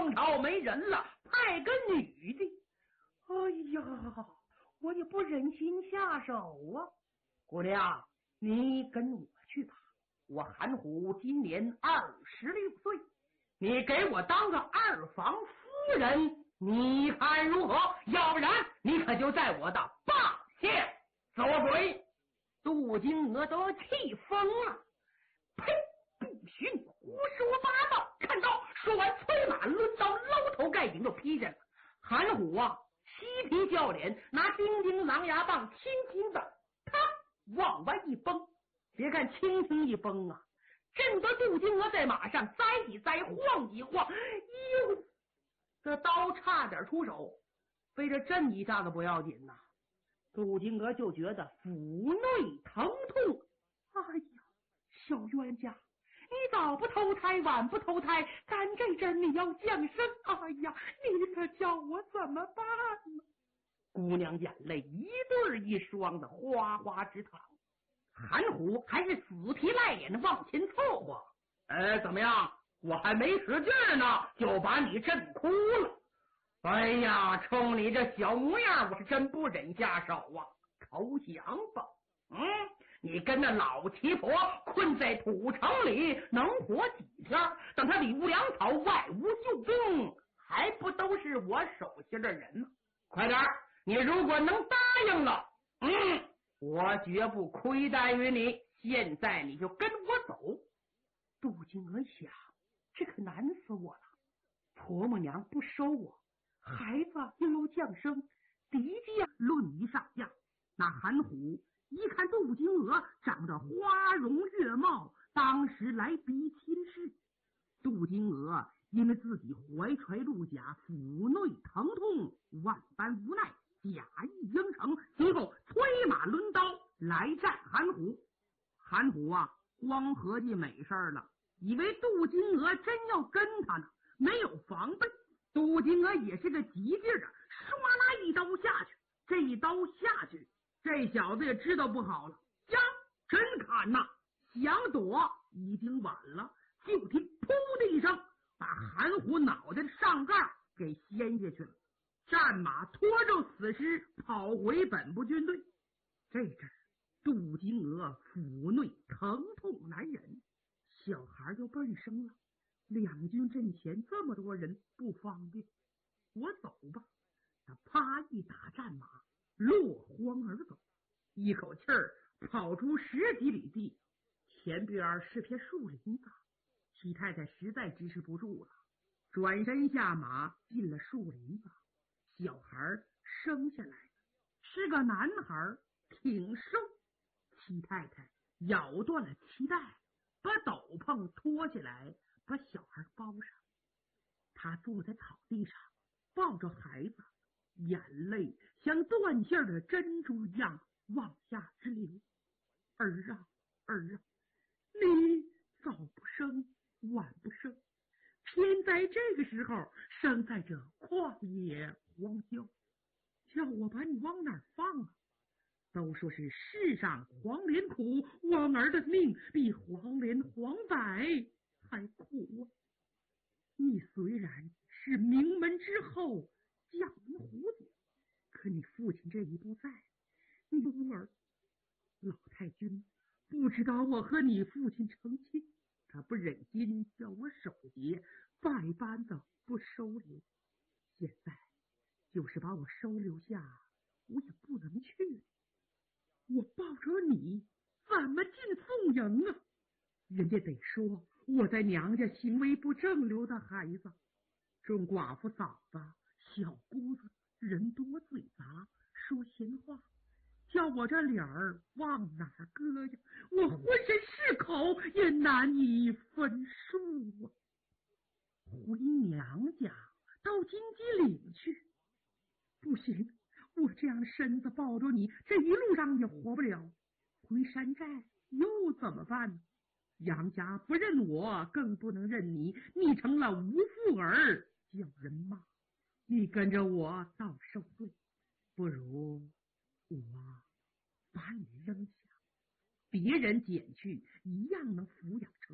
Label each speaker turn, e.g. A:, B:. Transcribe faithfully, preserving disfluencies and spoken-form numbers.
A: 宋朝没人了，派个女的。
B: 哎呀，我也不忍心下手啊。
A: 姑娘，你跟我去吧。我韩虎今年二十六岁，你给我当个二房夫人，你看如何？要不然你可就在我的霸下做鬼。杜金娥都气疯了，呸！不许胡说八道！看到说完，催马抡刀，搂头盖顶就劈下了。韩虎啊，嬉皮笑脸，拿钉钉狼牙棒轻轻的啪往外一崩。别看轻轻一崩啊，震得杜金娥在马上栽一栽，晃一晃，哟，这刀差点出手，被这震一下子不要紧呐。杜金娥就觉得腹内疼痛。
B: 哎呀，小冤家，你早不投胎，晚不投胎，干这阵你要降生，哎呀，你可叫我怎么办呢？
A: 姑娘眼泪一对一双的哗哗直淌。韩虎还是死皮赖脸的往前凑合。哎，怎么样？我还没使劲呢，就把你震哭了。哎呀，冲你这小模样，我是真不忍下手啊！投降吧。嗯，你跟那老奇婆困在土城里能活几天？等他里无粮草，外无救兵，还不都是我手下的人吗？快点，你如果能答应了，嗯，我绝不亏待于你。现在你就跟我走。
B: 杜金娥想，这可难死我了。婆母娘不收我，孩子又要降生，敌将论一上将。那韩虎一看杜金娥长得花容月貌，当时来逼亲事。杜金娥因为自己怀揣鹿甲，腹内疼痛，万般无奈，假意应承，随后催马抡刀来战韩虎。韩虎啊，光合计美事了，以为杜金娥真要跟他呢，没有防备。杜金娥也是个急劲儿啊，唰啦一刀下去。这一刀下去，这小子也知道不好了，呀，真砍呐！想躲已经晚了，就听噗的一声，把韩虎脑袋上盖给掀下去了。战马拖着死尸跑回本部军队。这阵杜金娥腹内疼痛难忍，小孩又笨生了，两军阵前这么多人不方便，我走吧。他啪一打战马，落荒而走，一口气儿跑出十几里地。前边是片树林子，齐太太实在支持不住了，转身下马进了树林子。小孩生下来是个男孩，挺瘦。齐太太咬断了脐带，把斗篷脱下来，把小孩包上。他坐在草地上，抱着孩子，眼泪像断线的珍珠一样往下直流。儿啊儿啊，你早不生晚不生，偏在这个时候生在这旷野荒郊，叫我把你往哪儿放啊？都说是世上黄连苦，我儿的命比黄连黄柏还苦啊！你虽然是名门之后，将门虎子，可你父亲这一不在，你孤儿。老太君不知道我和你父亲成亲，他不忍心叫我守节，百般的不收留。现在就是把我收留下，我也不能去。我抱着你怎么进凤营啊？人家得说我在娘家行为不正，留的孩子。众寡妇嫂子小姑子人多嘴杂，说闲话，叫我这脸儿往哪儿搁呀？我浑身是口，也难以分数啊！回娘家到金鸡岭去，不行，我这样的身子抱着你，这一路上也活不了。回山寨又怎么办呢？杨家不认我，更不能认你，你成了无父儿，叫人骂。你跟着我到受罪，不如我把你扔下，别人捡去一样能抚养成